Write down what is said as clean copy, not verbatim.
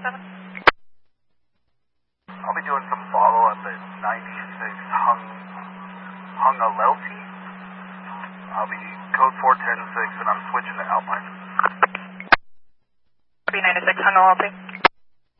I'll be doing some follow-up at 96 Hungalelti. I'll be code 4106 and I'm switching to Alpine. B96 Hungalelti.